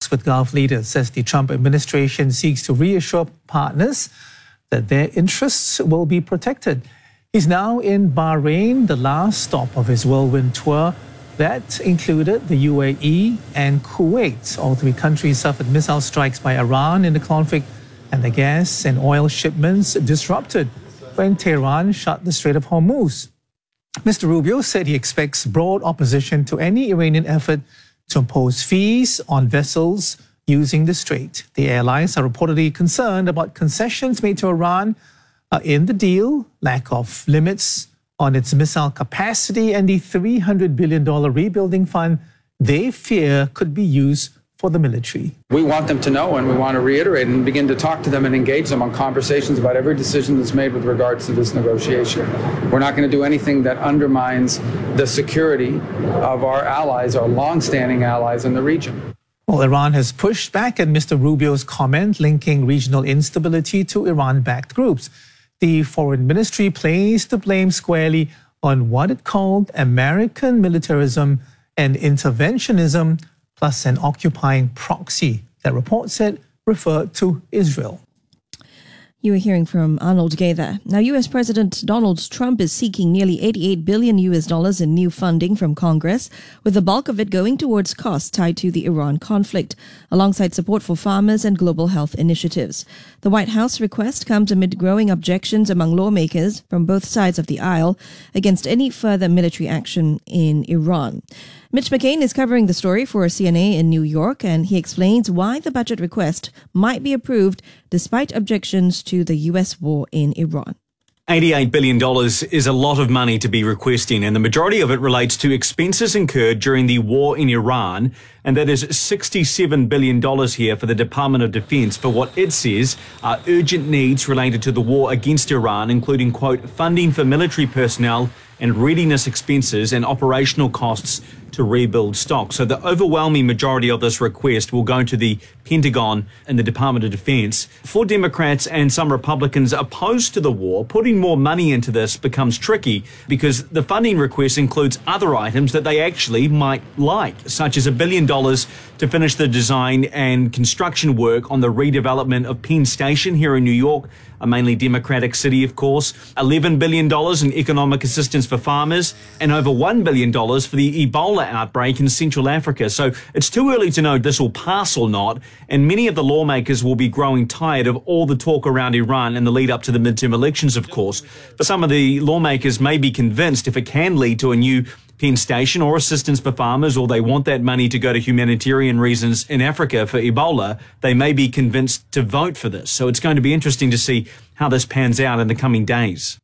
talks with Gulf leaders as the Trump administration seeks to reassure partners that their interests will be protected. He's now in Bahrain, the last stop of his whirlwind tour that included the UAE and Kuwait. All three countries suffered missile strikes by Iran in the conflict, and the gas and oil shipments disrupted when Tehran shut the Strait of Hormuz. Mr. Rubio said he expects broad opposition to any Iranian effort to impose fees on vessels using the strait. The airlines are reportedly concerned about concessions made to Iran in the deal, lack of limits on its missile capacity, and the $300 billion rebuilding fund they fear could be used for the military. We want them to know, and we want to reiterate and begin to talk to them and engage them on conversations about every decision that's made with regards to this negotiation. We're not going to do anything that undermines the security of our allies, our long-standing allies in the region. Well, Iran has pushed back at Mr. Rubio's comment linking regional instability to Iran-backed groups. The foreign ministry placed the blame squarely on what it called American militarism and interventionism, plus an occupying proxy that report said referred to Israel. You were hearing from Arnold Gay there. Now, U.S. President Donald Trump is seeking nearly $88 billion in new funding from Congress, with the bulk of it going towards costs tied to the Iran conflict, alongside support for farmers and global health initiatives. The White House request comes amid growing objections among lawmakers from both sides of the aisle against any further military action in Iran. Mitch McCain is covering the story for CNA in New York, and he explains why the budget request might be approved despite objections to the U.S. war in Iran. $88 billion is a lot of money to be requesting, and the majority of it relates to expenses incurred during the war in Iran, and that is $67 billion here for the Department of Defense for what it says are urgent needs related to the war against Iran, including, quote, funding for military personnel and readiness expenses and operational costs to rebuild stock. So the overwhelming majority of this request will go to the Pentagon and the Department of Defense. For Democrats and some Republicans opposed to the war, putting more money into this becomes tricky because the funding request includes other items that they actually might like, such as $1 billion to finish the design and construction work on the redevelopment of Penn Station here in New York, a mainly Democratic city, of course, $11 billion in economic assistance for farmers, and over $1 billion for the Ebola outbreak in Central Africa. So it's too early to know if this will pass or not, and many of the lawmakers will be growing tired of all the talk around Iran in the lead up to the midterm elections, of course. But some of the lawmakers may be convinced if it can lead to a new Penn Station or assistance for farmers, or they want that money to go to humanitarian reasons in Africa for Ebola, they may be convinced to vote for this. So it's going to be interesting to see how this pans out in the coming days.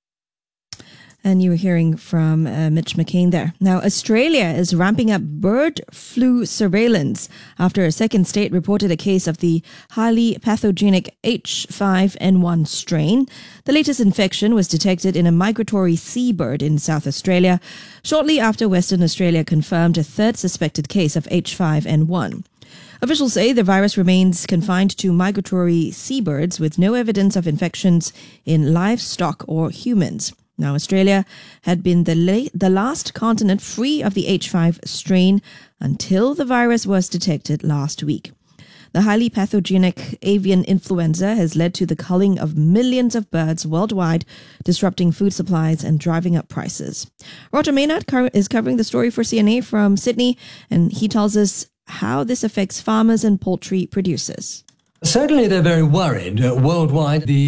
And you were hearing from Mitch McCain there. Now, Australia is ramping up bird flu surveillance after a second state reported a case of the highly pathogenic H5N1 strain. The latest infection was detected in a migratory seabird in South Australia, shortly after Western Australia confirmed a third suspected case of H5N1. Officials say the virus remains confined to migratory seabirds with no evidence of infections in livestock or humans. Now, Australia had been the last continent free of the H5 strain until the virus was detected last week. The highly pathogenic avian influenza has led to the culling of millions of birds worldwide, disrupting food supplies and driving up prices. Roger Maynard is covering the story for CNA from Sydney, and he tells us how this affects farmers and poultry producers. Certainly, they're very worried. Worldwide, the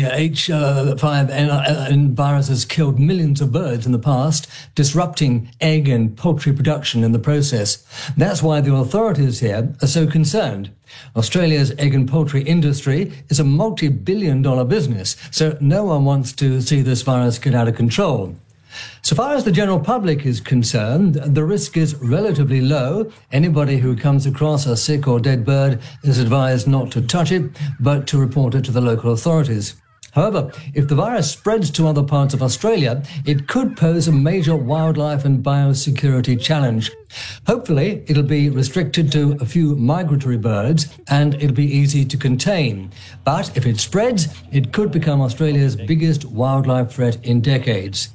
H5N1 virus has killed millions of birds in the past, disrupting egg and poultry production in the process. That's why the authorities here are so concerned. Australia's egg and poultry industry is a multi-billion-dollar business, so no one wants to see this virus get out of control. So far as the general public is concerned, the risk is relatively low. Anybody who comes across a sick or dead bird is advised not to touch it, but to report it to the local authorities. However, if the virus spreads to other parts of Australia, it could pose a major wildlife and biosecurity challenge. Hopefully, it'll be restricted to a few migratory birds and it'll be easy to contain. But if it spreads, it could become Australia's biggest wildlife threat in decades.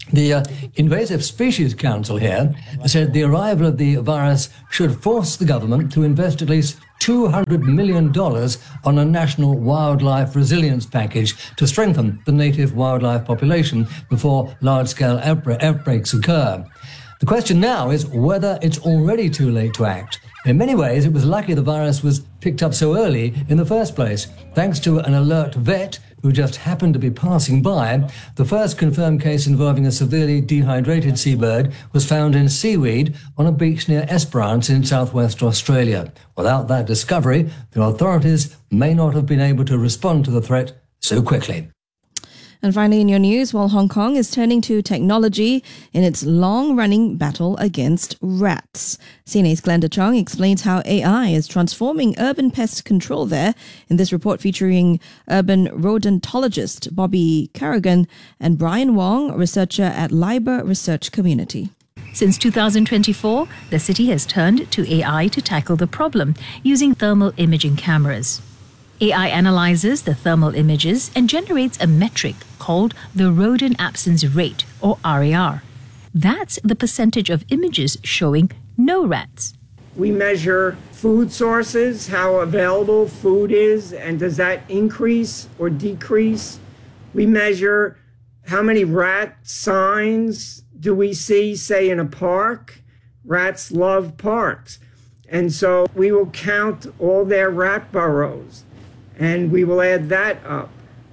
The Invasive Species Council here said the arrival of the virus should force the government to invest at least $200 million on a national wildlife resilience package to strengthen the native wildlife population before large-scale outbreaks occur. The question now is whether it's already too late to act. In many ways, it was lucky the virus was picked up so early in the first place. Thanks to an alert vet who just happened to be passing by, the first confirmed case involving a severely dehydrated seabird was found in seaweed on a beach near Esperance in southwest Australia. Without that discovery, the authorities may not have been able to respond to the threat so quickly. And finally, in your news, while Hong Kong is turning to technology in its long-running battle against rats. CNA's Glenda Chong explains how AI is transforming urban pest control there in this report featuring urban rodentologist Bobby Carrigan and Brian Wong, researcher at LIBOR Research Community. Since 2024, the city has turned to AI to tackle the problem using thermal imaging cameras. AI analyzes the thermal images and generates a metric called the rodent absence rate, or RAR. That's the percentage of images showing no rats. We measure food sources, how available food is, and does that increase or decrease? We measure how many rat signs do we see, say, in a park. Rats love parks. And so we will count all their rat burrows, and we will add that up.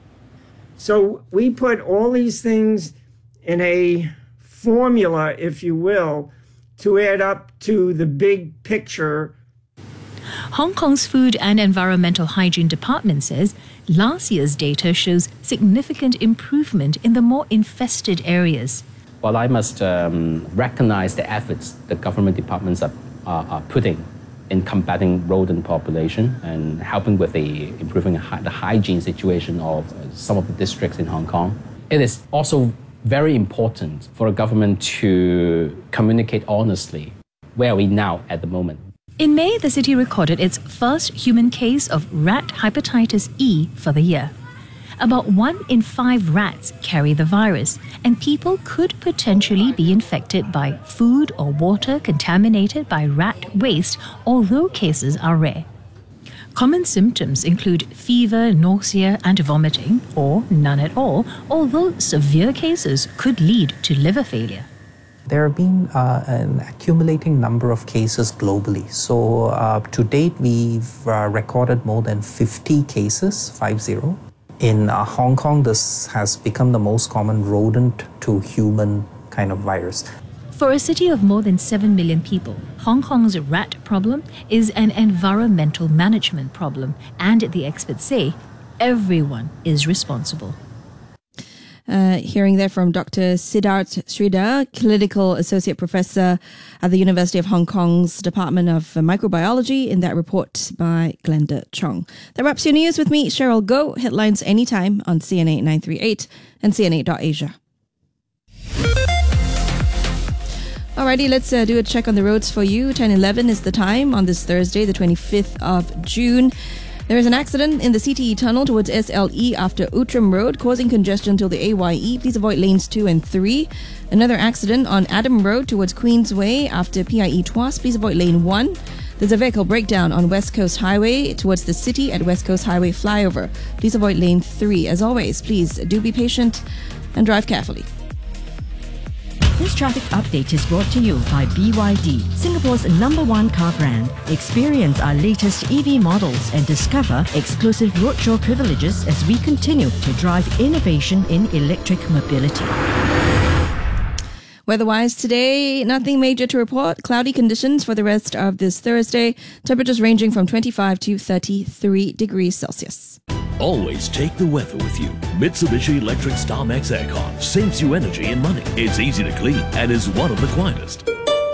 So we put all these things in a formula, if you will, to add up to the big picture. Hong Kong's Food and Environmental Hygiene Department says last year's data shows significant improvement in the more infested areas. Well, I must recognize the efforts the government departments are putting in combating rodent population and helping with improving the hygiene situation of some of the districts in Hong Kong. It is also very important for the government to communicate honestly where are we now at the moment. In May, the city recorded its first human case of rat hepatitis E for the year. About 1 in 5 rats carry the virus, and people could potentially be infected by food or water contaminated by rat waste, although cases are rare. Common symptoms include fever, nausea, and vomiting, or none at all, although severe cases could lead to liver failure. There have been an accumulating number of cases globally. So to date, we've recorded more than 50 cases, 50. In Hong Kong, this has become the most common rodent-to-human kind of virus. For a city of more than 7 million people, Hong Kong's rat problem is an environmental management problem, and the experts say everyone is responsible. Hearing there from Dr. Siddharth Sridhar, Clinical Associate Professor at the University of Hong Kong's Department of Microbiology, in that report by Glenda Chong. That wraps your news with me, Cheryl Goh. Headlines anytime on CNA 938 and CNA.Asia. Alrighty, let's do a check on the roads for you. 10:11 is the time on this Thursday, the 25th of June. There is an accident in the CTE tunnel towards SLE after Outram Road, causing congestion till the AYE. Please avoid lanes 2 and 3. Another accident on Adam Road towards Queensway after PIE Tuas. Please avoid lane 1. There's a vehicle breakdown on West Coast Highway towards the city at West Coast Highway flyover. Please avoid lane 3. As always, please do be patient and drive carefully. This traffic update is brought to you by BYD, Singapore's #1 car brand. Experience our latest EV models and discover exclusive roadshow privileges as we continue to drive innovation in electric mobility. Weather-wise today, nothing major to report. Cloudy conditions for the rest of this Thursday. Temperatures ranging from 25 to 33 degrees Celsius. Always take the weather with you. Mitsubishi Electric StarMax Aircon saves you energy and money. It's easy to clean and is one of the quietest.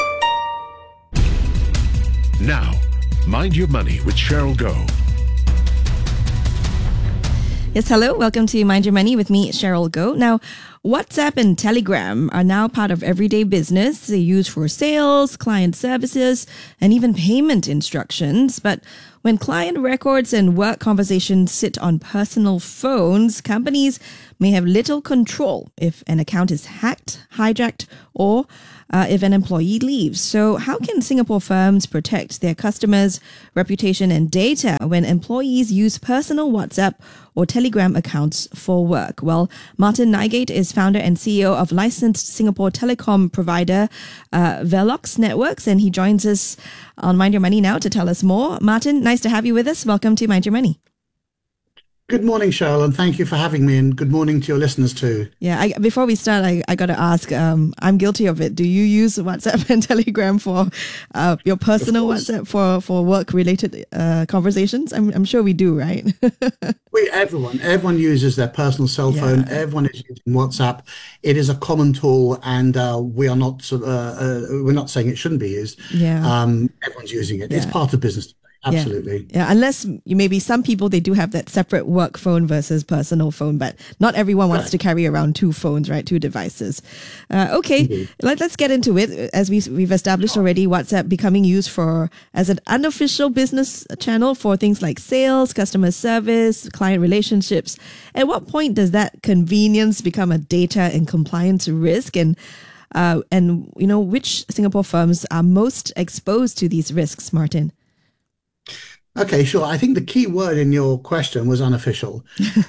Now, Mind Your Money with Cheryl Goh. Yes, hello. Welcome to Mind Your Money with me, Cheryl Goh. Now, WhatsApp and Telegram are now part of everyday business. They're used for sales, client services, and even payment instructions. But When client records and work conversations sit on personal phones, companies may have little control if an account is hacked, hijacked, or if an employee leaves. So how can Singapore firms protect their customers' reputation and data when employees use personal WhatsApp or Telegram accounts for work? Well, Martin Nygate is founder and CEO of licensed Singapore telecom provider Velox Networks, and he joins us on Mind Your Money now to tell us more. Martin, nice to have you with us. Welcome to Mind Your Money. Good morning, Cheryl, and thank you for having me, and good morning to your listeners too. Yeah, before we start, I got to ask, I'm guilty of it. Do you use WhatsApp and Telegram for your personal WhatsApp for work-related conversations? I'm sure we do, right? Everyone uses their personal cell phone. Yeah. Everyone is using WhatsApp. It is a common tool, and we're not saying it shouldn't be used. Yeah. Everyone's using it. Yeah. It's part of business. Absolutely. Yeah. Unless maybe some people, they do have that separate work phone versus personal phone, but not everyone wants to carry around two phones, right? Two devices. Okay. Mm-hmm. Let's get into it. As we've established already, WhatsApp becoming used as an unofficial business channel for things like sales, customer service, client relationships. At what point does that convenience become a data and compliance risk? And which Singapore firms are most exposed to these risks, Martin? Okay, sure. I think the key word in your question was unofficial.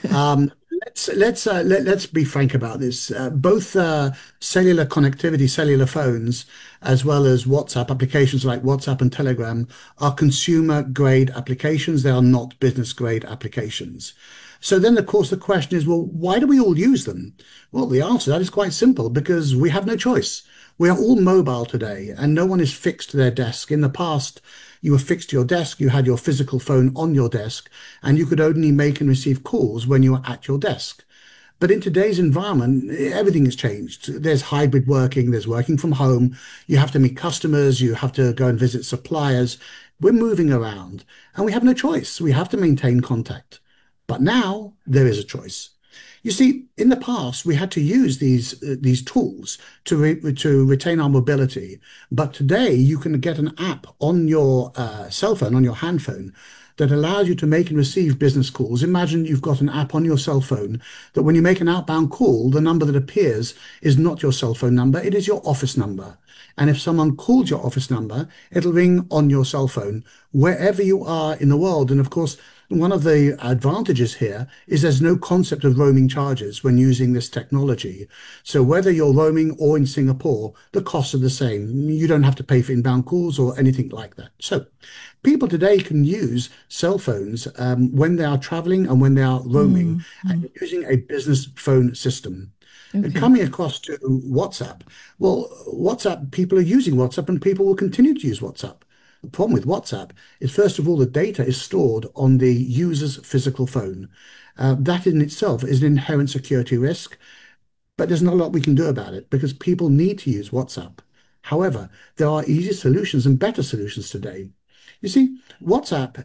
Let's be frank about this. Both cellular connectivity, cellular phones, as well as WhatsApp applications like WhatsApp and Telegram are consumer grade applications. They are not business grade applications. So then, of course, the question is, well, why do we all use them? Well, the answer to that is quite simple, because we have no choice. We are all mobile today, and no one is fixed to their desk. In the past, you were fixed to your desk, you had your physical phone on your desk, and you could only make and receive calls when you were at your desk. But in today's environment, everything has changed. There's hybrid working, there's working from home, you have to meet customers, you have to go and visit suppliers. We're moving around, and we have no choice. We have to maintain contact. But now there is a choice. You see, in the past, we had to use these tools to retain our mobility. But today, you can get an app on your cell phone, on your handphone, that allows you to make and receive business calls. Imagine you've got an app on your cell phone that when you make an outbound call, the number that appears is not your cell phone number, it is your office number. And if someone calls your office number, it'll ring on your cell phone wherever you are in the world. And of course, one of the advantages here is there's no concept of roaming charges when using this technology. So whether you're roaming or in Singapore, the costs are the same. You don't have to pay for inbound calls or anything like that. So people today can use cell phones when they are traveling and when they are roaming and using a business phone system. Okay. And coming across to WhatsApp, well, people are using WhatsApp and people will continue to use WhatsApp. The problem with WhatsApp is, first of all, the data is stored on the user's physical phone. That in itself is an inherent security risk, but there's not a lot we can do about it because people need to use WhatsApp. However, there are easier solutions and better solutions today. You see, WhatsApp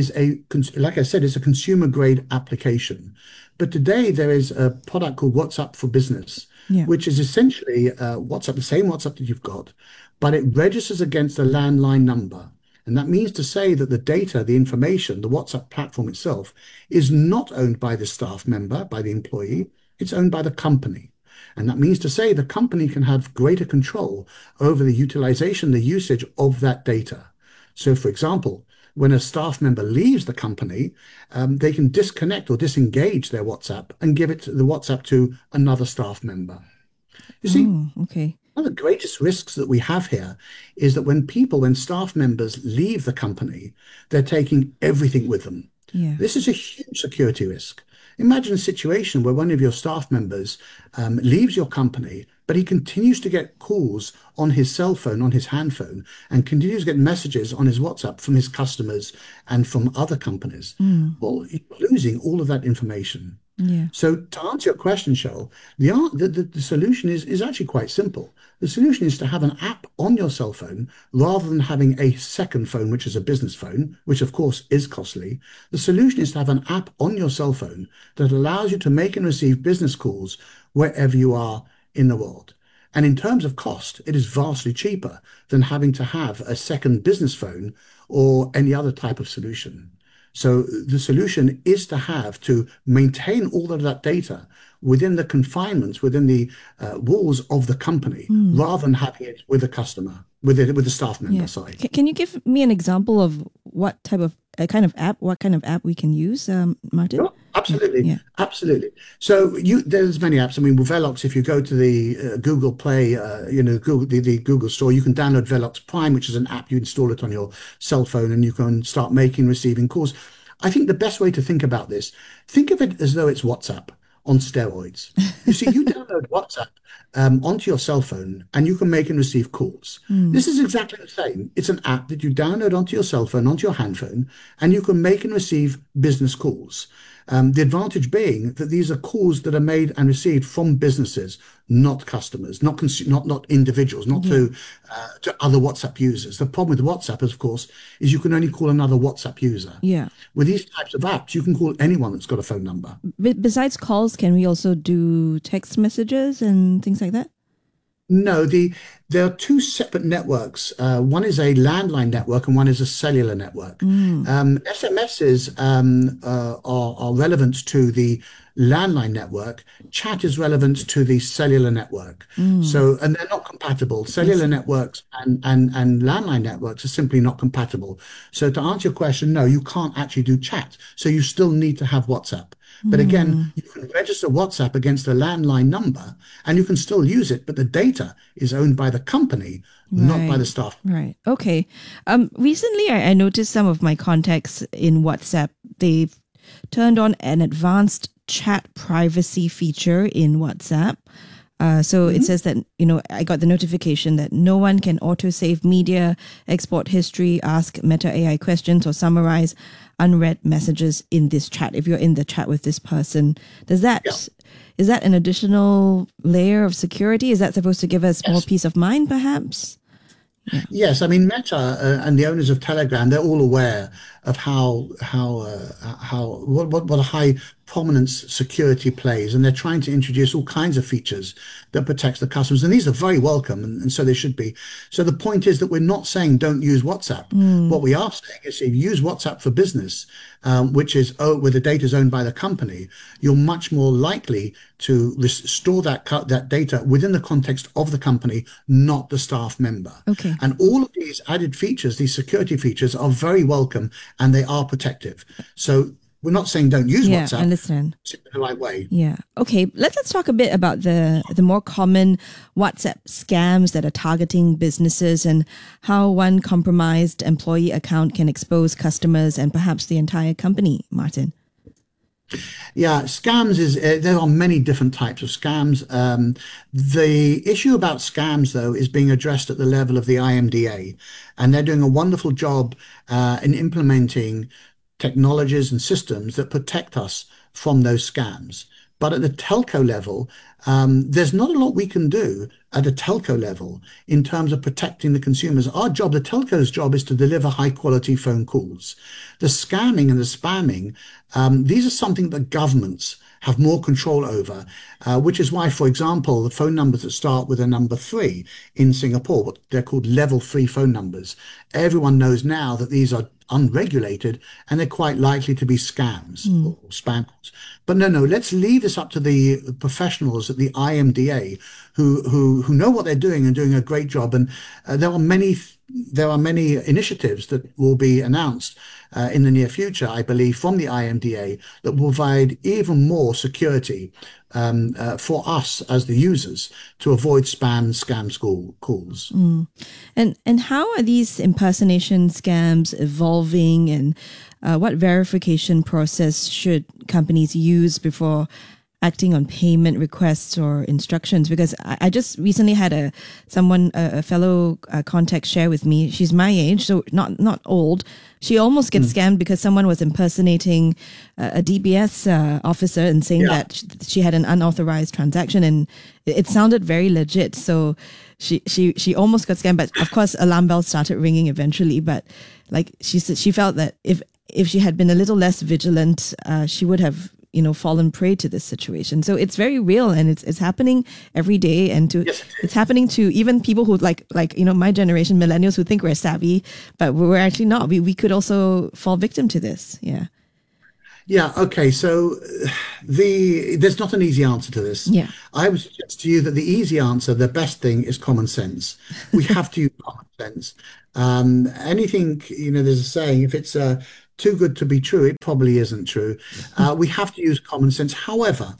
like I said, it's a consumer grade application. But today there is a product called WhatsApp for Business, which is essentially WhatsApp, the same WhatsApp that you've got, but it registers against a landline number. And that means to say that the data, the information, the WhatsApp platform itself is not owned by the staff member, by the employee, it's owned by the company. And that means to say the company can have greater control over the utilization, the usage of that data. So for example, when a staff member leaves the company, they can disconnect or disengage their WhatsApp and give the WhatsApp to another staff member. You see, one of the greatest risks that we have here is that when staff members leave the company, they're taking everything with them. Yeah. This is a huge security risk. Imagine a situation where one of your staff members leaves your company, but he continues to get calls on his cell phone, on his handphone, and continues to get messages on his WhatsApp from his customers and from other companies. Well, you're losing all of that information. Yeah. So to answer your question, Cheryl, the solution is actually quite simple. The solution is to have an app on your cell phone rather than having a second phone, which is a business phone, which of course is costly. The solution is to have an app on your cell phone that allows you to make and receive business calls wherever you are in the world. And in terms of cost, it is vastly cheaper than having to have a second business phone or any other type of solution. So the solution is to maintain all of that data within the confinements, within the walls of the company, rather than having it with the customer, with the staff member. Yeah. Sorry. Can you give me an example of what kind of app we can use, Martin? Sure. Absolutely. Yeah. Absolutely. So there's many apps. I mean, with Velox, if you go to the Google Play, Google, the Google Store, you can download Velox Prime, which is an app. You install it on your cell phone and you can start making, receiving calls. I think the best way to think about this, think of it as though it's WhatsApp on steroids. You see, you download WhatsApp onto your cell phone and you can make and receive calls. This is exactly the same. It's an app that you download onto your cell phone, onto your handphone, and you can make and receive business calls. The advantage being that these are calls that are made and received from businesses, not customers, not individuals, not to other WhatsApp users. The problem with WhatsApp, of course, is you can only call another WhatsApp user. Yeah. With these types of apps, you can call anyone that's got a phone number. Besides calls, can we also do text messages and things like that? No, there are two separate networks. One is a landline network and one is a cellular network. SMSs are relevant to the landline network. Chat is relevant to the cellular network. So, and they're not compatible. Cellular networks and landline networks are simply not compatible. So to answer your question, no, you can't actually do chat. So you still need to have WhatsApp. But again, you can register WhatsApp against a landline number and you can still use it, but the data is owned by the company, not by the staff. Right. Okay. Recently, I noticed some of my contacts in WhatsApp, they've turned on an advanced chat privacy feature in WhatsApp. So it says that, I got the notification that no one can auto-save media, export history, ask Meta AI questions, or summarize unread messages in this chat if you're in the chat with this person. Is that an additional layer of security? Is that supposed to give us more peace of mind, perhaps? Yeah. Yes, I mean Meta and the owners of Telegram, they're all aware of what a high prominence security plays, and they're trying to introduce all kinds of features that protects the customers, and these are very welcome, and so they should be. So the point is that we're not saying don't use WhatsApp. What we are saying is if you use WhatsApp for business, which is where the data is owned by the company, you're much more likely to store that data within the context of the company, not the staff member. Okay. And all of these added features, these security features, are very welcome and they are protective. So we're not saying don't use WhatsApp. I understand. It's in the right way. Yeah. Okay. Let's talk a bit about the more common WhatsApp scams that are targeting businesses and how one compromised employee account can expose customers and perhaps the entire company, Martin. Yeah, scams there are many different types of scams. The issue about scams, though, is being addressed at the level of the IMDA, and they're doing a wonderful job in implementing technologies and systems that protect us from those scams. But at the telco level, there's not a lot we can do at a telco level in terms of protecting the consumers. Our job, the telco's job, is to deliver high quality phone calls. The scamming and the spamming, these are something that governments have more control over, which is why, for example, the phone numbers that start with a number 3 in Singapore, what they're called level 3 phone numbers. Everyone knows now that these are unregulated and they're quite likely to be scams or spam calls. But no, let's leave this up to the professionals at the IMDA who know what they're doing and doing a great job. And there are many initiatives that will be announced in the near future, I believe, from the IMDA that will provide even more security for us as the users to avoid spam and scam calls. And how are these impersonation scams evolving, and what verification process should companies use before acting on payment requests or instructions? Because I just recently had a fellow contact share with me. She's my age, so not old. She almost gets scammed because someone was impersonating a DBS officer and saying that she had an unauthorized transaction, and it sounded very legit. So she almost got scammed, but of course alarm bells started ringing eventually. But like she said, she felt that if she had been a little less vigilant, she would have fallen prey to this situation. So it's very real, and it's happening every day, and it's happening to even people who like my generation, millennials, who think we're savvy, but we're actually not. We could also fall victim to this. Yeah. Yeah, okay. So there's not an easy answer to this. Yeah. I would suggest to you that the easy answer, the best thing, is common sense. We have to use common sense. Anything, there's a saying, if it's too good to be true, it probably isn't true. We have to use common sense. However,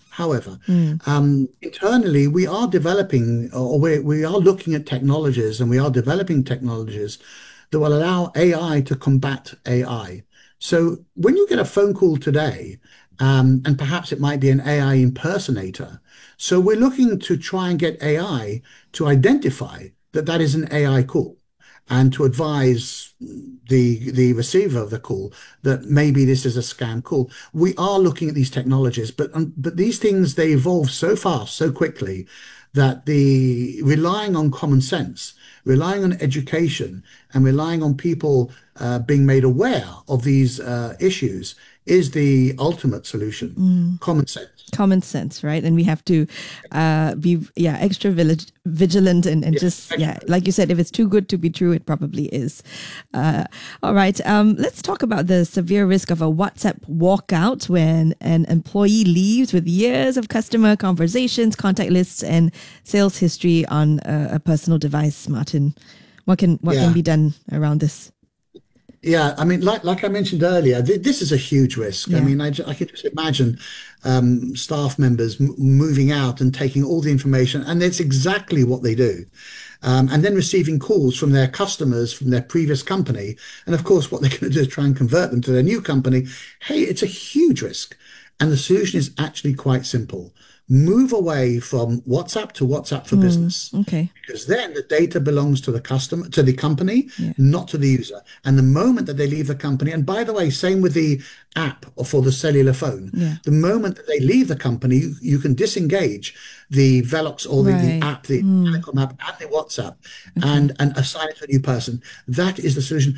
internally, we are developing, or we are looking at technologies, and we are developing technologies that will allow AI to combat AI. So when you get a phone call today, and perhaps it might be an AI impersonator, so we're looking to try and get AI to identify that is an AI call, and to advise the receiver of the call that maybe this is a scam call. We are looking at these technologies, but these things, they evolve so fast, so quickly, that relying on common sense, relying on education, and relying on people being made aware of these issues is the ultimate solution. Common sense. Common sense, right? And we have to be extra vigilant and like you said, if it's too good to be true, it probably is. All right, let's talk about the severe risk of a WhatsApp walkout when an employee leaves with years of customer conversations, contact lists, and sales history on a personal device. Martin, what can be done around this? Yeah, I mean, like I mentioned earlier, this is a huge risk. Yeah. I mean, I can just imagine staff members moving out and taking all the information, and it's exactly what they do. And then receiving calls from their customers from their previous company. And of course, what they're going to do is try and convert them to their new company. Hey, it's a huge risk. And the solution is actually quite simple. Move away from WhatsApp to WhatsApp for Business. Okay. Because then the data belongs to the customer, to the company, not to the user. And the moment that they leave the company, and by the way, same with the app or for the cellular phone, the moment that they leave the company, you can disengage the Velox or the app, the Telecom app, and the WhatsApp, and assign it to a new person. That is the solution.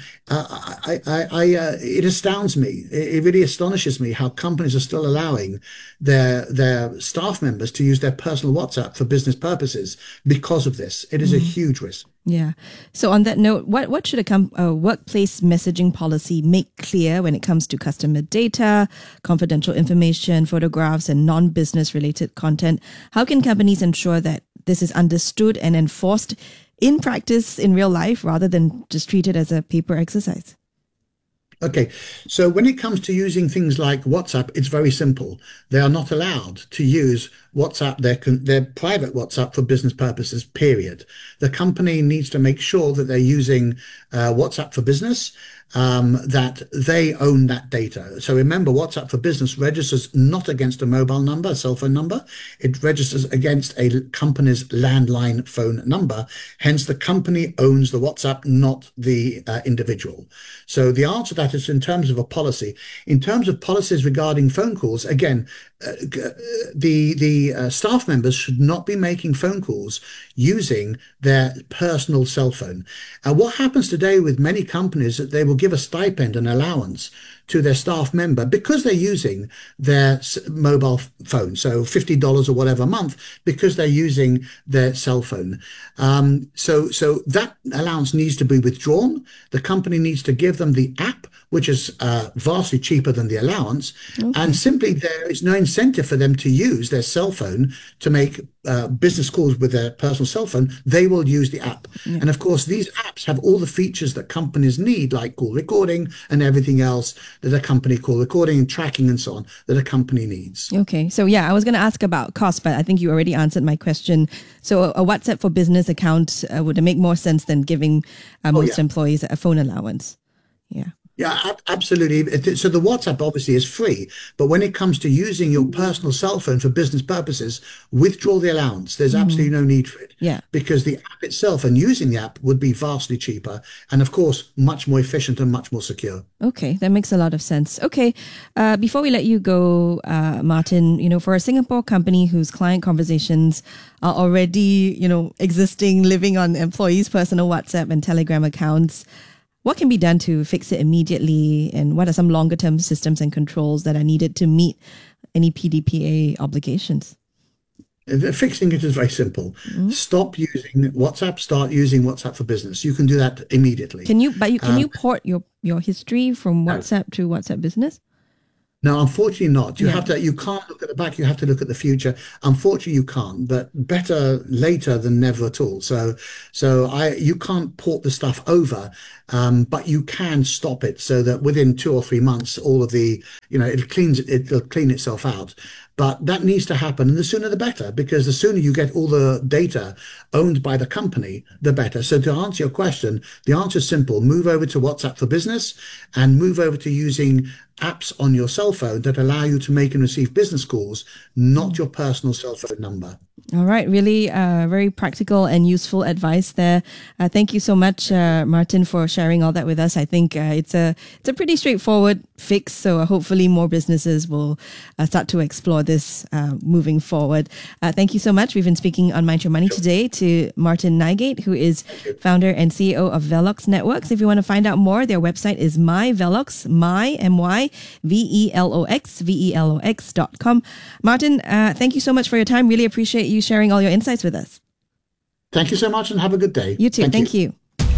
It astounds me. It really astonishes me how companies are still allowing their staff members to use their personal WhatsApp for business purposes because of this. It is a huge risk. Yeah. So on that note, what should a workplace messaging policy make clear when it comes to customer data, confidential information, photographs, and non-business related content? How can companies ensure that this is understood and enforced in practice in real life rather than just treated as a paper exercise? Okay, so when it comes to using things like WhatsApp, it's very simple. They are not allowed to use WhatsApp, their private WhatsApp, for business purposes, period. The company needs to make sure that they're using WhatsApp for Business, that they own that data. So remember, WhatsApp for Business registers not against a mobile number, a cell phone number. It registers against a company's landline phone number. Hence, the company owns the WhatsApp, not the individual. So the answer to that is in terms of a policy. In terms of policies regarding phone calls, again, the staff members should not be making phone calls using their personal cell phone. What happens today with many companies is that they will give a stipend, an allowance, to their staff member because they're using their mobile phone, so $50 or whatever a month, because they're using their cell phone. So that allowance needs to be withdrawn. The company needs to give them the app, which is vastly cheaper than the allowance. Okay. And simply there is no incentive for them to use their cell phone to make business calls with their personal cell phone. They will use the app. Yeah. And of course, these apps have all the features that companies need, like call recording and everything else that a company call recording and tracking and so on that a company needs. Okay. So I was going to ask about cost, but I think you already answered my question. So a WhatsApp for Business account would make more sense than giving most employees a phone allowance. Yeah. Yeah, absolutely. So the WhatsApp obviously is free, but when it comes to using your personal cell phone for business purposes, withdraw the allowance. There's absolutely no need for it. Yeah. Because the app itself and using the app would be vastly cheaper and, of course, much more efficient and much more secure. Okay, that makes a lot of sense. Okay, before we let you go, Martin, for a Singapore company whose client conversations are already, existing, living on employees' personal WhatsApp and Telegram accounts, what can be done to fix it immediately, and what are some longer-term systems and controls that are needed to meet any PDPA obligations? Fixing it is very simple. Stop using WhatsApp. Start using WhatsApp for Business. You can do that immediately. Can you port your history from WhatsApp to WhatsApp Business? No, unfortunately not. You can't look at the back, you have to look at the future. Unfortunately, you can't, but better later than never at all. You can't port the stuff over, but you can stop it so that within 2 or 3 months, all of the, it'll clean itself out. But that needs to happen, and the sooner the better, because the sooner you get all the data owned by the company, the better. So to answer your question, the answer is simple. Move over to WhatsApp for Business and move over to using apps on your cell phone that allow you to make and receive business calls, not your personal cell phone number. All right. Really very practical and useful advice there. Thank you so much, Martin, for sharing all that with us. I think it's a pretty straightforward fix. So hopefully more businesses will start to explore this moving forward. Thank you so much. We've been speaking on Mind Your Money today to Martin Nygate, who is founder and CEO of Velox Networks. If you want to find out more, their website is myvelox, myvelox.com. Martin, thank you so much for your time. Really appreciate you sharing all your insights with us. Thank you so much and have a good day. You too. Thank you.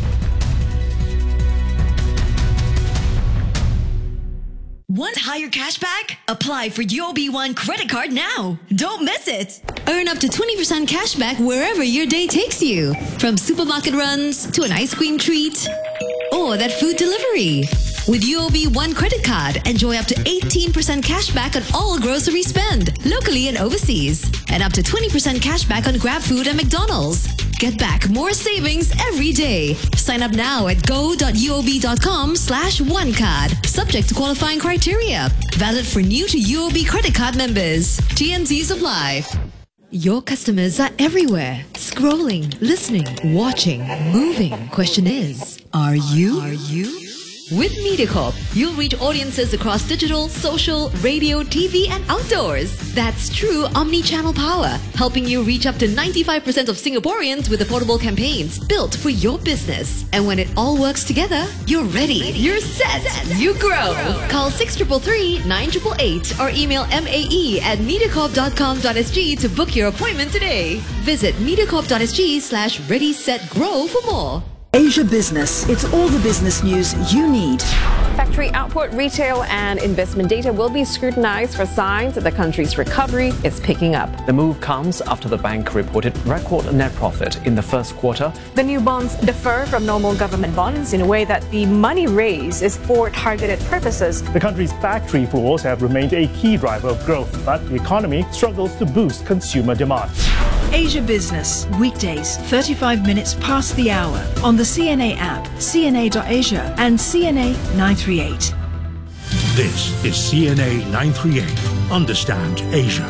Want higher cashback? Apply for UOB One credit card now. Don't miss it. Earn up to 20% cashback wherever your day takes you. From supermarket runs to an ice cream treat or that food delivery. With UOB One credit card, enjoy up to 18% cashback on all grocery spend, locally and overseas. And up to 20% cashback on GrabFood and McDonald's. Get back more savings every day. Sign up now at go.uob.com/onecard. Subject to qualifying criteria. Valid for new to UOB credit card members. TNCs apply. Your customers are everywhere. Scrolling, listening, watching, moving. Question is, are you? With MediaCorp, you'll reach audiences across digital, social, radio, TV, and outdoors. That's true omni-channel power, helping you reach up to 95% of Singaporeans with affordable campaigns built for your business. And when it all works together, you're ready, you're set, you grow. Call 6333 9888 or email mae@mediacorp.com.sg to book your appointment today. Visit mediacorp.sg/ready-set-grow for more. Asia Business. It's all the business news you need. Factory output, retail and investment data will be scrutinized for signs that the country's recovery is picking up. The move comes after the bank reported record net profit in the first quarter. The new bonds differ from normal government bonds in a way that the money raised is for targeted purposes. The country's factory floors have remained a key driver of growth, but the economy struggles to boost consumer demand. Asia Business, weekdays, 35 minutes past the hour on the CNA app, CNA.Asia and CNA 938. This is CNA 938. Understand Asia.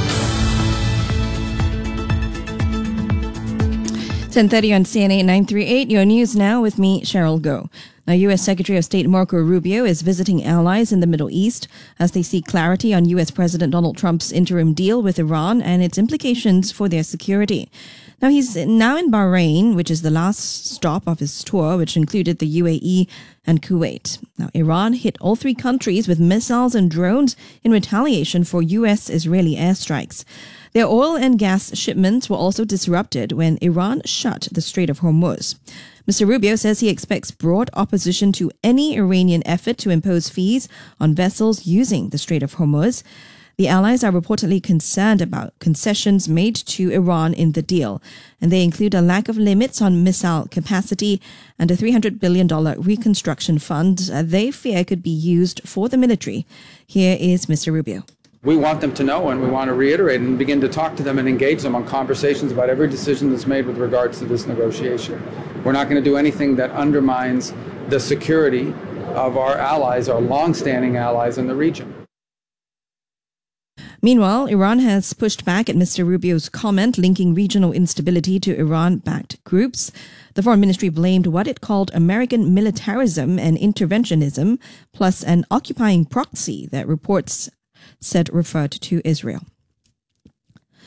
10:30 on CNA 938. Your news now with me, Cheryl Goh. Now, U.S. Secretary of State Marco Rubio is visiting allies in the Middle East as they seek clarity on U.S. President Donald Trump's interim deal with Iran and its implications for their security. Now, he's now in Bahrain, which is the last stop of his tour, which included the UAE and Kuwait. Now, Iran hit all three countries with missiles and drones in retaliation for U.S.-Israeli airstrikes. Their oil and gas shipments were also disrupted when Iran shut the Strait of Hormuz. Mr. Rubio says he expects broad opposition to any Iranian effort to impose fees on vessels using the Strait of Hormuz. The allies are reportedly concerned about concessions made to Iran in the deal, and they include a lack of limits on missile capacity and a $300 billion reconstruction fund they fear could be used for the military. Here is Mr. Rubio. We want them to know, and we want to reiterate and begin to talk to them and engage them on conversations about every decision that's made with regards to this negotiation. We're not going to do anything that undermines the security of our allies, our long-standing allies in the region. Meanwhile, Iran has pushed back at Mr. Rubio's comment linking regional instability to Iran-backed groups. The Foreign Ministry blamed what it called American militarism and interventionism, plus an occupying proxy that reports said referred to Israel.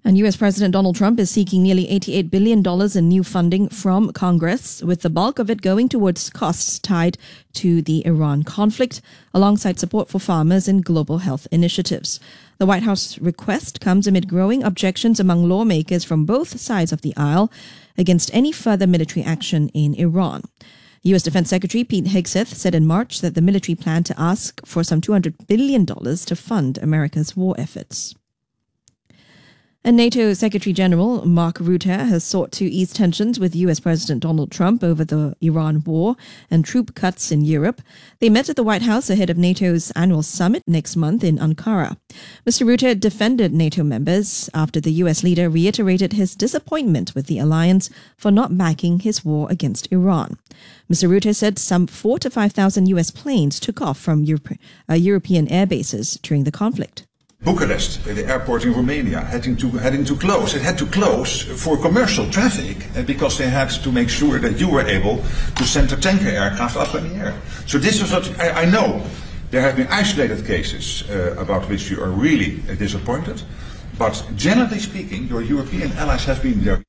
And US President Donald Trump is seeking nearly $88 billion in new funding from Congress, with the bulk of it going towards costs tied to the Iran conflict, alongside support for farmers and global health initiatives. The White House request comes amid growing objections among lawmakers from both sides of the aisle against any further military action in Iran. U.S. Defense Secretary Pete Hegseth said in March that the military planned to ask for some $200 billion to fund America's war efforts. And NATO Secretary General Mark Rutte has sought to ease tensions with U.S. President Donald Trump over the Iran war and troop cuts in Europe. They met at the White House ahead of NATO's annual summit next month in Ankara. Mr. Rutte defended NATO members after the U.S. leader reiterated his disappointment with the alliance for not backing his war against Iran. Mr. Rutte said some 4,000 to 5,000 U.S. planes took off from European air bases during the conflict. Bucharest, the airport in Romania, having to close. It had to close for commercial traffic because they had to make sure that you were able to send a tanker aircraft up in the air. So this was what I know. There have been isolated cases about which you are really disappointed, but generally speaking, your European allies have been there.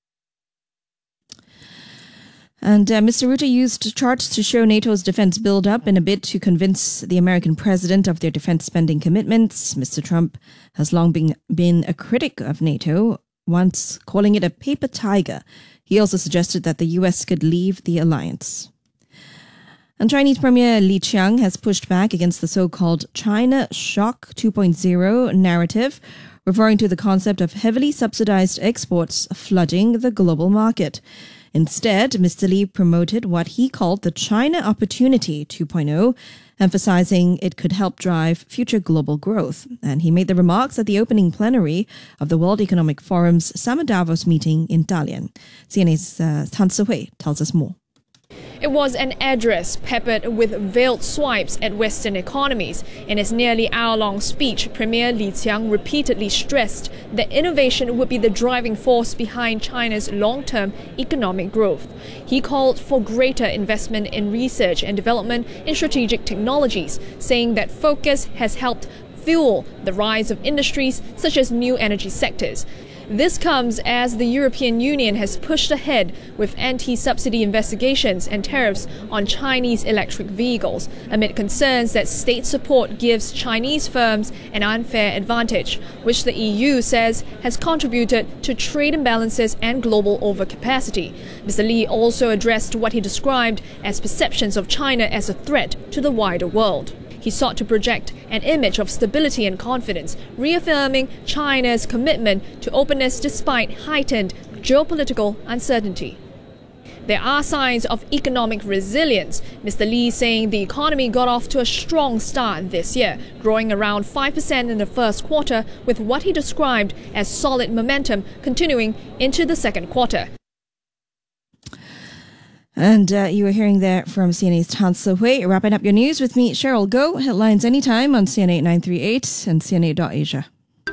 And Mr. Rutte used charts to show NATO's defense build-up in a bid to convince the American president of their defense spending commitments. Mr. Trump has long been a critic of NATO, once calling it a paper tiger. He also suggested that the U.S. could leave the alliance. And Chinese Premier Li Qiang has pushed back against the so-called China Shock 2.0 narrative, referring to the concept of heavily subsidized exports flooding the global market. Instead, Mr. Li promoted what he called the China Opportunity 2.0, emphasizing it could help drive future global growth. And he made the remarks at the opening plenary of the World Economic Forum's Summer Davos meeting in Dalian. CNA's Tan Si-hui tells us more. It was an address peppered with veiled swipes at Western economies. In his nearly hour-long speech, Premier Li Qiang repeatedly stressed that innovation would be the driving force behind China's long-term economic growth. He called for greater investment in research and development in strategic technologies, saying that focus has helped fuel the rise of industries such as new energy sectors. This comes as the European Union has pushed ahead with anti-subsidy investigations and tariffs on Chinese electric vehicles, amid concerns that state support gives Chinese firms an unfair advantage, which the EU says has contributed to trade imbalances and global overcapacity. Mr. Li also addressed what he described as perceptions of China as a threat to the wider world. He sought to project an image of stability and confidence, reaffirming China's commitment to openness despite heightened geopolitical uncertainty. There are signs of economic resilience, Mr. Li saying the economy got off to a strong start this year, growing around 5% in the first quarter, with what he described as solid momentum continuing into the second quarter. And you were hearing there from CNA's Tan Si-hui. Wrapping up your news with me, Cheryl Goh. Headlines anytime on CNA 938 and CNA.Asia.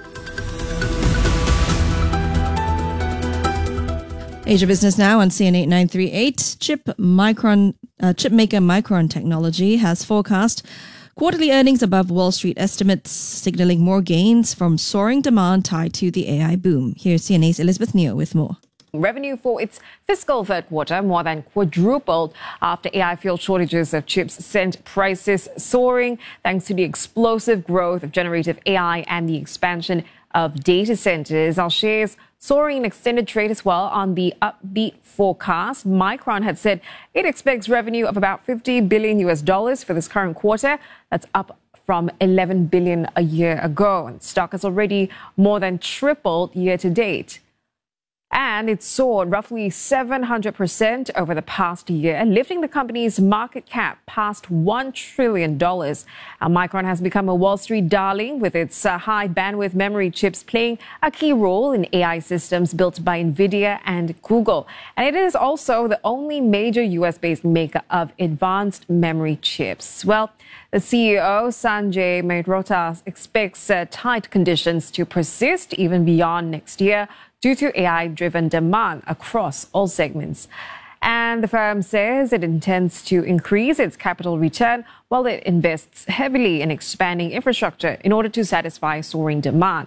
Asia Business Now on CNA 938. Chip maker Micron Technology has forecast quarterly earnings above Wall Street estimates, signaling more gains from soaring demand tied to the AI boom. Here's CNA's Elizabeth Neo with more. Revenue for its fiscal third quarter more than quadrupled after AI-fueled shortages of chips sent prices soaring thanks to the explosive growth of generative AI and the expansion of data centers. Our shares soaring in extended trade as well on the upbeat forecast. Micron had said it expects revenue of about $50 billion for this current quarter. That's up from $11 billion a year ago. And stock has already more than tripled year to date. And it soared roughly 700% over the past year, lifting the company's market cap past $1 trillion. Micron has become a Wall Street darling, with its high bandwidth memory chips playing a key role in AI systems built by NVIDIA and Google. And it is also the only major US-based maker of advanced memory chips. Well, the CEO, Sanjay Mehrotra, expects tight conditions to persist even beyond next year due to AI-driven demand across all segments. And the firm says it intends to increase its capital return while it invests heavily in expanding infrastructure in order to satisfy soaring demand.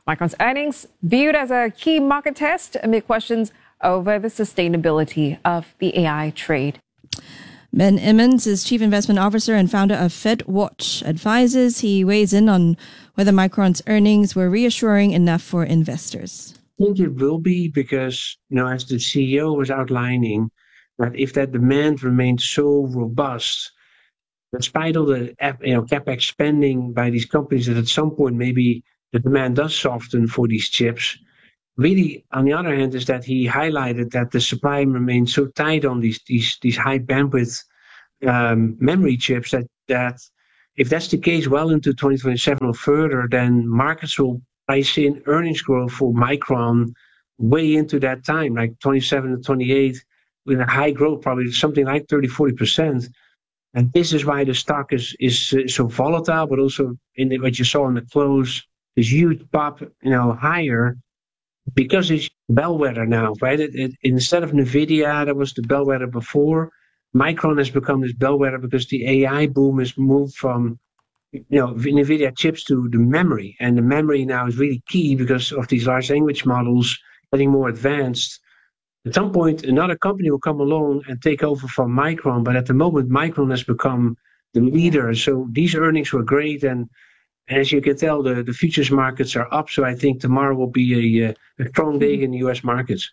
Micron's earnings viewed as a key market test amid questions over the sustainability of the AI trade. Ben Emmons is Chief Investment Officer and founder of FedWatch Advisors. He weighs in on whether Micron's earnings were reassuring enough for investors. I think it will be because, as the CEO was outlining, that if that demand remains so robust, despite all the capex spending by these companies, that at some point maybe the demand does soften for these chips. Really, on the other hand, is that he highlighted that the supply remains so tight on these high bandwidth memory chips that if that's the case well into 2027 or further, then markets will price in earnings growth for Micron way into that time, like 27 to 28, with a high growth, probably something like 30-40%. And this is why the stock is so volatile, but also in what you saw in the close, this huge pop, higher. Because it's bellwether now, right? Instead of NVIDIA, that was the bellwether before, Micron has become this bellwether because the AI boom has moved from, NVIDIA chips to the memory. And the memory now is really key because of these large language models getting more advanced. At some point, another company will come along and take over from Micron. But at the moment, Micron has become the leader. So these earnings were great. And as you can tell, the futures markets are up. So I think tomorrow will be a strong day in the U.S. markets.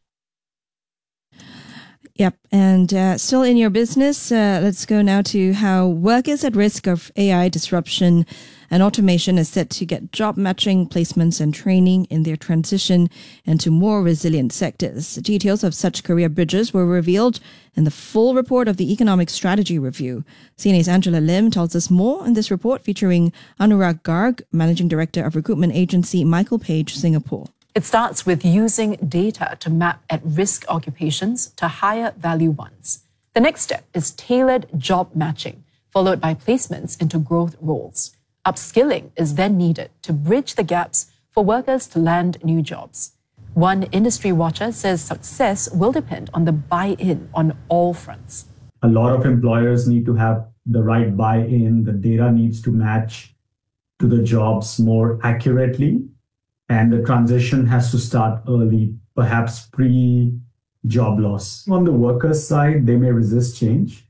Yep. And still in your business, let's go now to how workers at risk of AI disruption and automation is set to get job matching, placements and training in their transition into more resilient sectors. Details of such career bridges were revealed in the full report of the Economic Strategy Review. CNA's Angela Lim tells us more in this report featuring Anurag Garg, Managing Director of recruitment agency Michael Page Singapore. It starts with using data to map at-risk occupations to higher value ones. The next step is tailored job matching, followed by placements into growth roles. Upskilling is then needed to bridge the gaps for workers to land new jobs. One industry watcher says success will depend on the buy-in on all fronts. A lot of employers need to have the right buy-in. The data needs to match to the jobs more accurately. And the transition has to start early, perhaps pre-job loss. On the workers' side, they may resist change.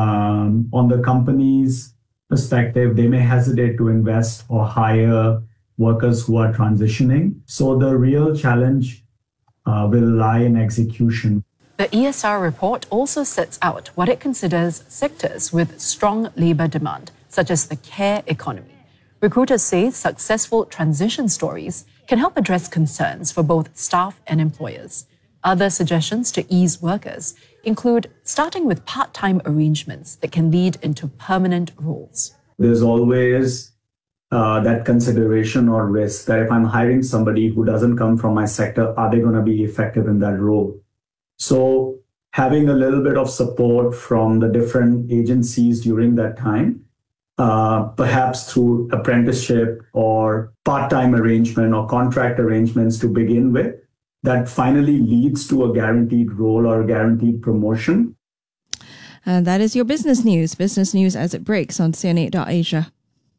On the company's perspective, they may hesitate to invest or hire workers who are transitioning. So the real challenge will lie in execution. The ESR report also sets out what it considers sectors with strong labor demand, such as the care economy. Recruiters say successful transition stories can help address concerns for both staff and employers. Other suggestions to ease workers include starting with part-time arrangements that can lead into permanent roles. There's always that consideration or risk that if I'm hiring somebody who doesn't come from my sector, are they going to be effective in that role? So having a little bit of support from the different agencies during that time, perhaps through apprenticeship or part-time arrangement or contract arrangements to begin with, that finally leads to a guaranteed role or a guaranteed promotion. And that is your business news as it breaks on CNA.Asia.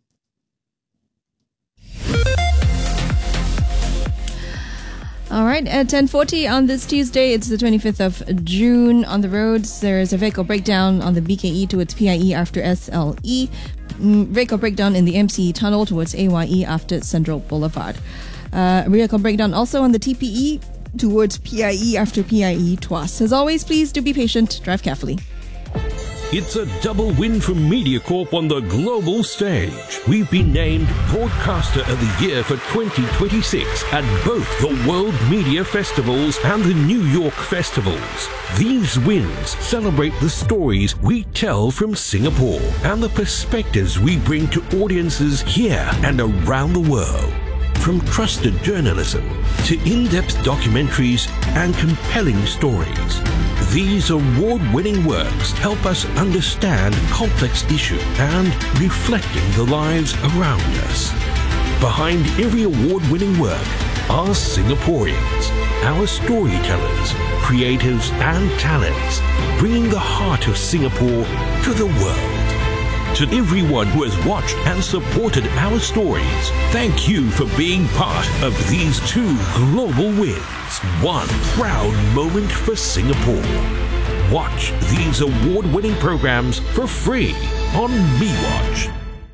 All right, at 10:40 on this Tuesday, it's the 25th of June. On the roads, there is a vehicle breakdown on the BKE towards PIE after SLE. Vehicle breakdown in the MCE tunnel towards AYE after Central Boulevard. Vehicle breakdown also on the TPE towards PIE after PIE Tuas. As always, please do be patient, drive carefully. It's a double win for MediaCorp on the global stage. We've been named Broadcaster of the Year for 2026 at both the World Media Festivals and the New York Festivals. These wins celebrate the stories we tell from Singapore and the perspectives we bring to audiences here and around the world. From trusted journalism to in-depth documentaries and compelling stories, these award-winning works help us understand complex issues and reflecting the lives around us. Behind every award-winning work are Singaporeans, our storytellers, creatives and talents, bringing the heart of Singapore to the world. to everyone who has watched and supported our stories. Thank you for being part of these 2 global wins. One proud moment for Singapore. Watch these award-winning programs for free on MeWatch.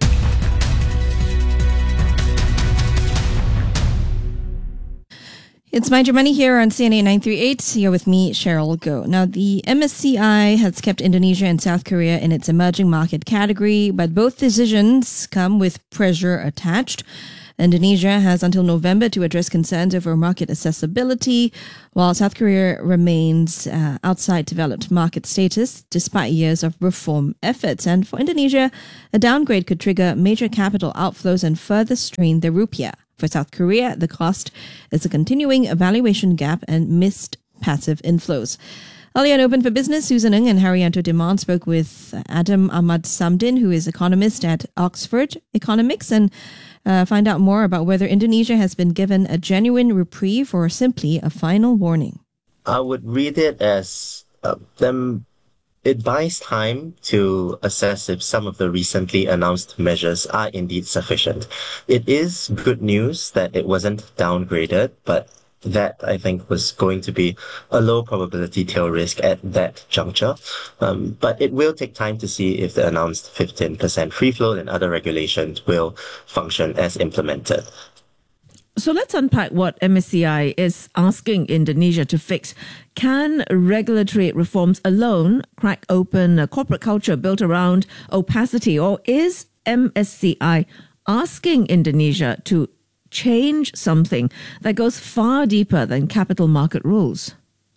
It's Mind Your Money here on CNA 938. Here with me, Cheryl Goh. Now, the MSCI has kept Indonesia and South Korea in its emerging market category, but both decisions come with pressure attached. Indonesia has until November to address concerns over market accessibility, while South Korea remains outside developed market status despite years of reform efforts. And for Indonesia, a downgrade could trigger major capital outflows and further strain the rupiah. For South Korea, the cost is a continuing valuation gap and missed passive inflows. Earlier on Open for Business, Susan Ng and Haryanto Diman spoke with Adam Ahmad Samdin, who is economist at Oxford Economics, and find out more about whether Indonesia has been given a genuine reprieve or simply a final warning. I would read it as it buys time to assess if some of the recently announced measures are indeed sufficient. It is good news that it wasn't downgraded, but that, I think, was going to be a low probability tail risk at that juncture. But it will take time to see if the announced 15% free float and other regulations will function as implemented. So let's unpack what MSCI is asking Indonesia to fix. Can regulatory reforms alone crack open a corporate culture built around opacity, or is MSCI asking Indonesia to change something that goes far deeper than capital market rules?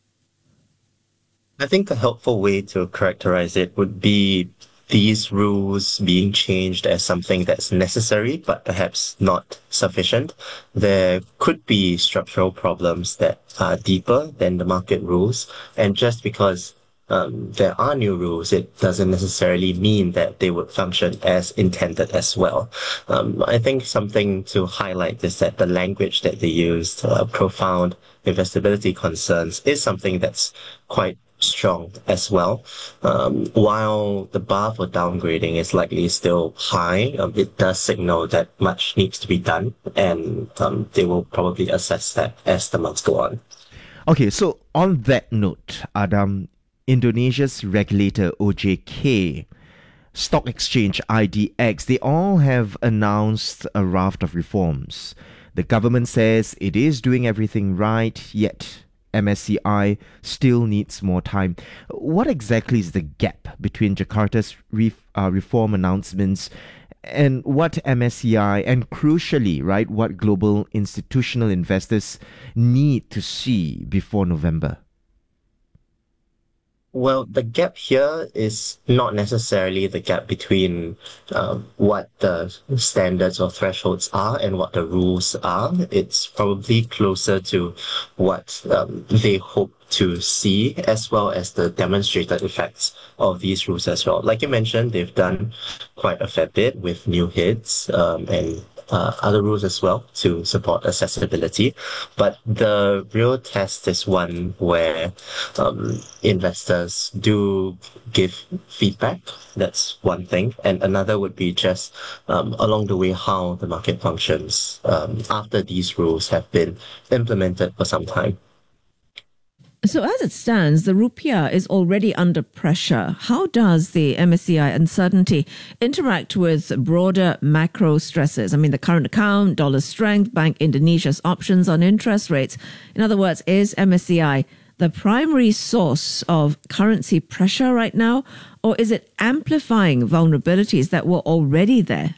I think a helpful way to characterize it would be these rules being changed as something that's necessary, but perhaps not sufficient. There could be structural problems that are deeper than the market rules. And just because there are new rules, it doesn't necessarily mean that they would function as intended as well. I think something to highlight is that the language that they used, profound investability concerns, is something that's quite strong as well. While the bar for downgrading is likely still high, it does signal that much needs to be done, and they will probably assess that as the months go on. Okay, so on that note, Adam, Indonesia's regulator OJK, Stock Exchange IDX, they all have announced a raft of reforms. The government says it is doing everything right, yet MSCI still needs more time. What exactly is the gap between Jakarta's reform announcements and what MSCI, and crucially, right, what global institutional investors need to see before November? Well, the gap here is not necessarily the gap between what the standards or thresholds are and what the rules are. It's probably closer to what they hope to see, as well as the demonstrated effects of these rules as well. Like you mentioned, they've done quite a fair bit with new hits and other rules as well to support accessibility. But the real test is one where investors do give feedback. That's one thing. And another would be just along the way how the market functions after these rules have been implemented for some time. So as it stands, the rupiah is already under pressure. How does the MSCI uncertainty interact with broader macro stresses? I mean, the current account, dollar strength, Bank Indonesia's options on interest rates. In other words, is MSCI the primary source of currency pressure right now, or is it amplifying vulnerabilities that were already there?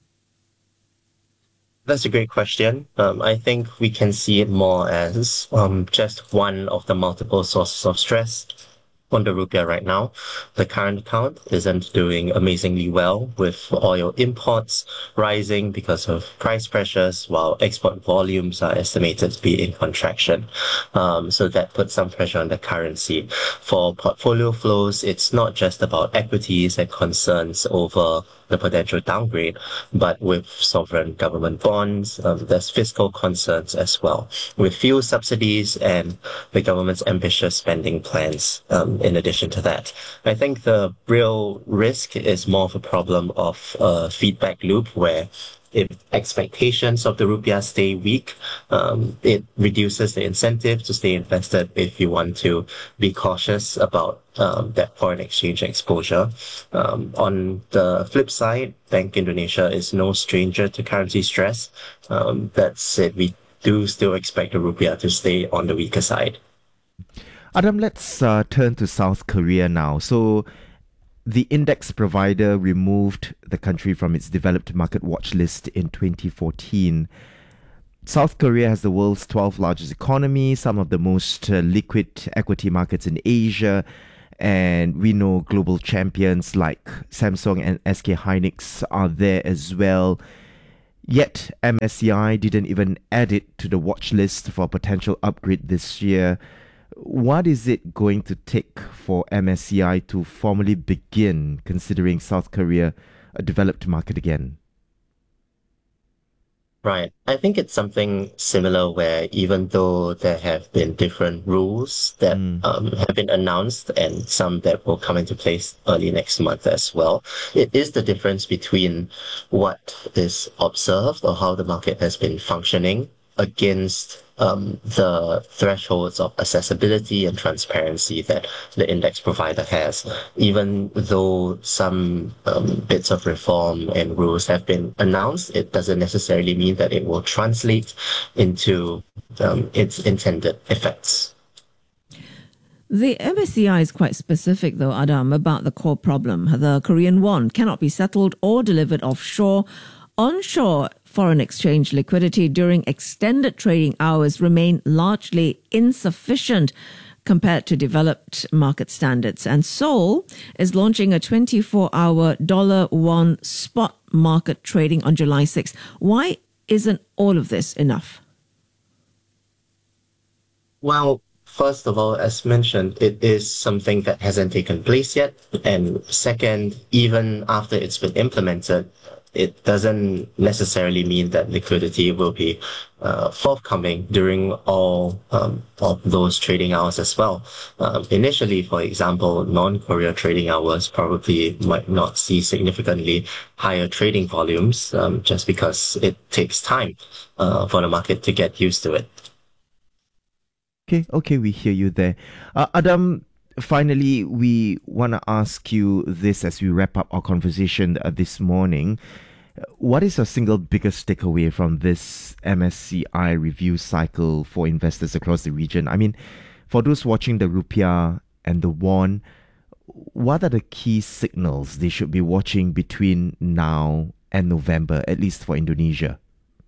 That's a great question. I think we can see it more as just one of the multiple sources of stress on the rupiah right now. The current account isn't doing amazingly well, with oil imports rising because of price pressures, while export volumes are estimated to be in contraction. So that puts some pressure on the currency. For portfolio flows, it's not just about equities and concerns over the potential downgrade. But with sovereign government bonds, there's fiscal concerns as well, with fuel subsidies and the government's ambitious spending plans. In addition to that, I think the real risk is more of a problem of a feedback loop where if expectations of the rupiah stay weak, it reduces the incentive to stay invested if you want to be cautious about that foreign exchange exposure. On the flip side, Bank Indonesia is no stranger to currency stress. That said, we do still expect the rupiah to stay on the weaker side. Adam, let's turn to South Korea now. So the index provider removed the country from its developed market watch list in 2014. South Korea has the world's 12th largest economy, some of the most liquid equity markets in Asia, and we know global champions like Samsung and SK Hynix are there as well. Yet MSCI didn't even add it to the watch list for a potential upgrade this year. What is it going to take for MSCI to formally begin considering South Korea a developed market again? Right. I think it's something similar where even though there have been different rules that have been announced and some that will come into place early next month as well, it is the difference between what is observed or how the market has been functioning against the thresholds of accessibility and transparency that the index provider has. Even though some bits of reform and rules have been announced, it doesn't necessarily mean that it will translate into its intended effects. The MSCI is quite specific, though, Adam, about the core problem. The Korean won cannot be settled or delivered offshore. Onshore foreign exchange liquidity during extended trading hours remain largely insufficient compared to developed market standards. And Seoul is launching a 24-hour dollar-won spot market trading on July 6th. Why isn't all of this enough? Well, first of all, as mentioned, it is something that hasn't taken place yet. And second, even after it's been implemented, it doesn't necessarily mean that liquidity will be forthcoming during all of those trading hours as well. Initially, for example, non-Korea trading hours probably might not see significantly higher trading volumes just because it takes time for the market to get used to it. Okay, we hear you there. Adam, finally, we want to ask you this as we wrap up our conversation this morning. What is your single biggest takeaway from this MSCI review cycle for investors across the region? I mean, for those watching the rupiah and the won, what are the key signals they should be watching between now and November, at least for Indonesia?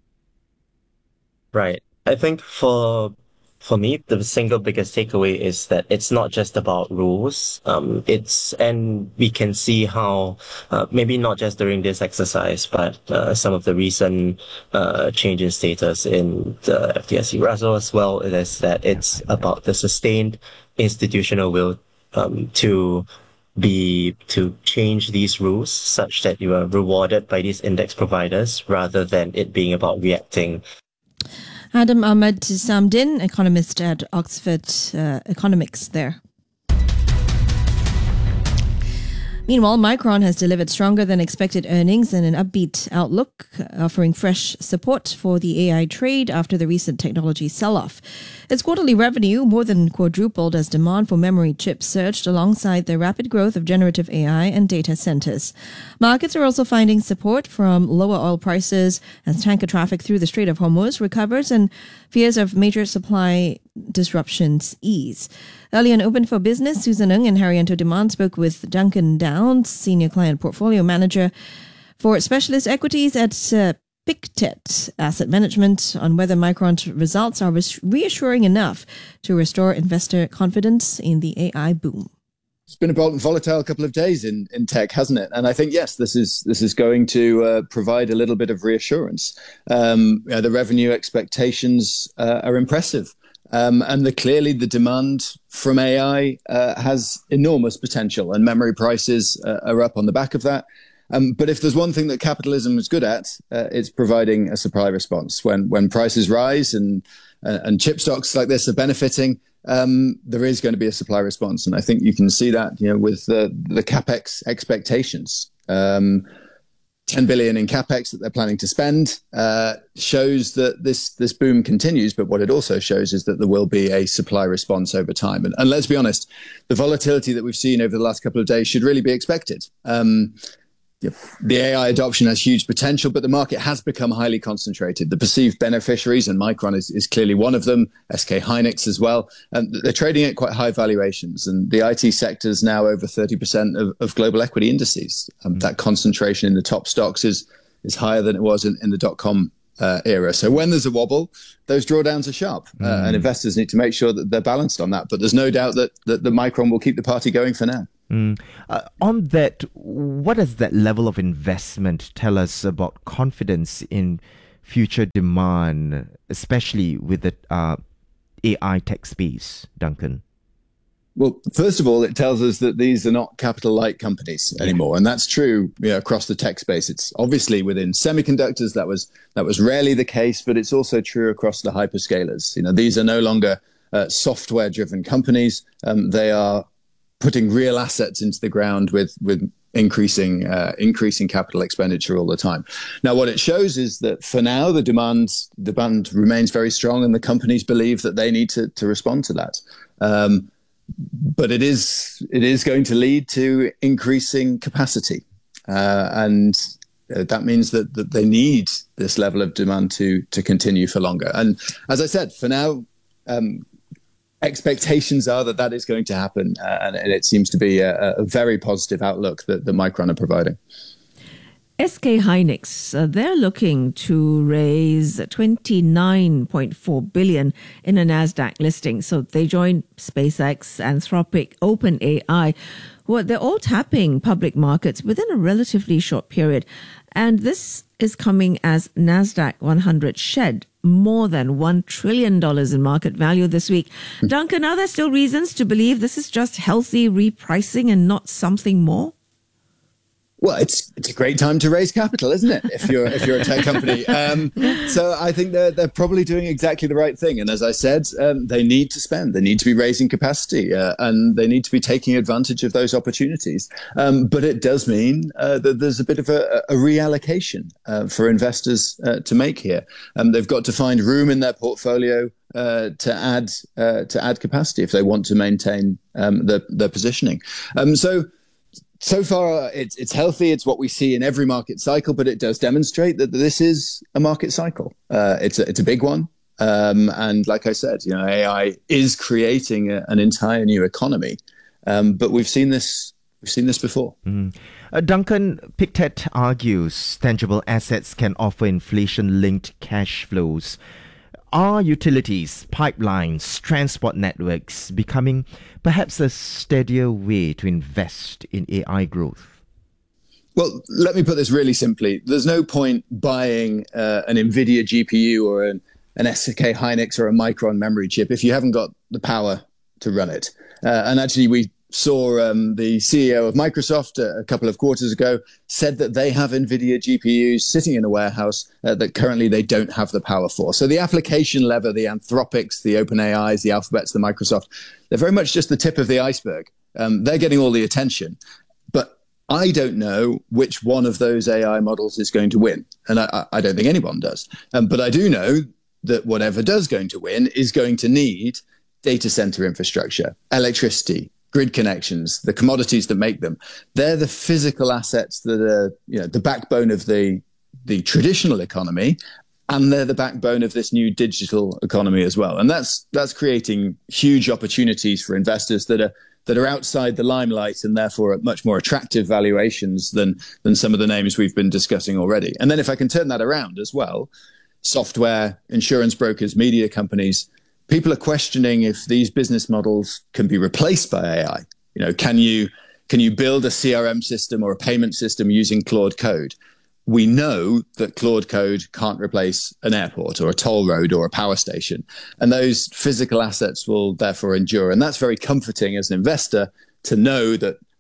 Right. I think for me, the single biggest takeaway is that it's not just about rules. And we can see how, maybe not just during this exercise, but some of the recent change in status in the FTSE Russell as well, is that it's about the sustained institutional will to change these rules such that you are rewarded by these index providers rather than it being about reacting. Adam Ahmad Samdin, economist at Oxford Economics there. Meanwhile, Micron has delivered stronger than expected earnings and an upbeat outlook, offering fresh support for the AI trade after the recent technology sell-off. Its quarterly revenue more than quadrupled as demand for memory chips surged alongside the rapid growth of generative AI and data centers. Markets are also finding support from lower oil prices as tanker traffic through the Strait of Hormuz recovers and fears of major supply disruptions ease. Early on Open for Business, Susan Ng and Haryanto Demand spoke with Duncan Downs, Senior Client Portfolio Manager for Specialist Equities at Pictet Asset Management, on whether Micron's results are reassuring enough to restore investor confidence in the AI boom. It's been a volatile couple of days in tech, hasn't it? And I think, yes, this is going to provide a little bit of reassurance. The revenue expectations are impressive. And clearly the demand from AI has enormous potential, and memory prices are up on the back of that. But if there's one thing that capitalism is good at, it's providing a supply response. When prices rise and chip stocks like this are benefiting, there is going to be a supply response. And I think you can see that, with the CapEx expectations. 10 billion in CapEx that they're planning to spend shows that this boom continues. But what it also shows is that there will be a supply response over time. And let's be honest, the volatility that we've seen over the last couple of days should really be expected. The AI adoption has huge potential, but the market has become highly concentrated. The perceived beneficiaries, and Micron is clearly one of them, SK Hynix as well, and they're trading at quite high valuations. And the IT sector is now over 30% of global equity indices. That concentration in the top stocks is higher than it was in the dot-com era. So when there's a wobble, those drawdowns are sharp, and investors need to make sure that they're balanced on that. But there's no doubt that the Micron will keep the party going for now. On that, what does that level of investment tell us about confidence in future demand, especially with the AI tech space, Duncan? Well, first of all, it tells us that these are not capital-light companies anymore, and that's true across the tech space. It's obviously within semiconductors that was rarely the case, but it's also true across the hyperscalers. These are no longer software-driven companies; they are putting real assets into the ground with increasing capital expenditure all the time. Now, what it shows is that for now, the demand remains very strong, and the companies believe that they need to respond to that. But it is going to lead to increasing capacity, and that means that they need this level of demand to continue for longer. And as I said, for now, expectations are that is going to happen, and it seems to be a very positive outlook that Micron are providing. SK Hynix, they're looking to raise $29.4 billion in a NASDAQ listing. So they joined SpaceX, Anthropic, OpenAI. Well, they're all tapping public markets within a relatively short period. And this is coming as NASDAQ 100 shed more than $1 trillion in market value this week. Duncan, are there still reasons to believe this is just healthy repricing and not something more? Well, it's a great time to raise capital, isn't it? If you're a tech company, so I think they're probably doing exactly the right thing. And as I said, they need to spend, they need to be raising capacity, and they need to be taking advantage of those opportunities. But it does mean that there's a bit of a reallocation for investors to make here. They've got to find room in their portfolio to add capacity if they want to maintain their positioning. So far, it's healthy. It's what we see in every market cycle, but it does demonstrate that this is a market cycle. It's a big one, and like I said, AI is creating an entire new economy. But we've seen this before. Duncan, Pictet argues tangible assets can offer inflation-linked cash flows. Are utilities, pipelines, transport networks becoming perhaps a steadier way to invest in AI growth? Well, let me put this really simply. There's no point buying an NVIDIA GPU or an SK Hynix or a Micron memory chip if you haven't got the power to run it. And actually, we saw the CEO of Microsoft a couple of quarters ago said that they have NVIDIA GPUs sitting in a warehouse that currently they don't have the power for. So the application level, the Anthropics, the OpenAIs, the Alphabets, the Microsoft, they're very much just the tip of the iceberg. They're getting all the attention. But I don't know which one of those AI models is going to win. And I don't think anyone does. But I do know that whatever does going to win is going to need data center infrastructure, electricity, grid connections, the commodities that make them. They're the physical assets that are, the backbone of the traditional economy, and they're the backbone of this new digital economy as well. And that's creating huge opportunities for investors that are outside the limelight and therefore at much more attractive valuations than some of the names we've been discussing already. And then if I can turn that around as well, software, insurance brokers, media companies, people are questioning if these business models can be replaced by AI. Can you build a CRM system or a payment system using Claude Code? We know that Claude Code can't replace an airport or a toll road or a power station. And those physical assets will therefore endure. And that's very comforting as an investor to know that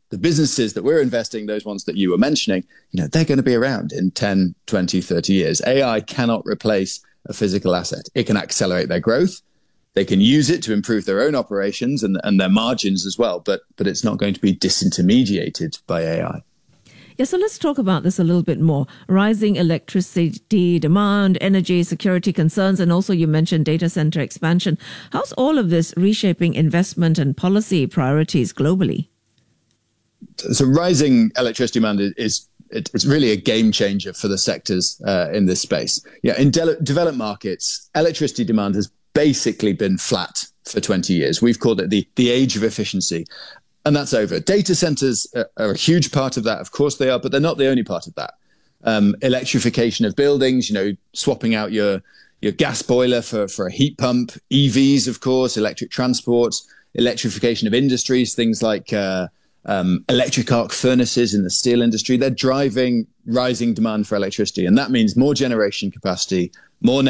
the businesses that we're investing, those ones that you were mentioning, they're going to be around in 10, 20, 30 years. AI cannot replace a physical asset. It can accelerate their growth. They can use it to improve their own operations and their margins as well, but it's not going to be disintermediated by AI. Yeah, so let's talk about this a little bit more. Rising electricity demand, energy security concerns, and also you mentioned data center expansion. How's all of this reshaping investment and policy priorities globally? So rising electricity demand it's really a game changer for the sectors in this space. Yeah, in developed markets, electricity demand has basically been flat for 20 years. We've called it the age of efficiency. And that's over. Data centers are a huge part of that. Of course they are, but they're not the only part of that. Electrification of buildings, swapping out your gas boiler for a heat pump, EVs, of course, electric transport, electrification of industries, things like electric arc furnaces in the steel industry. They're driving rising demand for electricity. And that means more generation capacity, more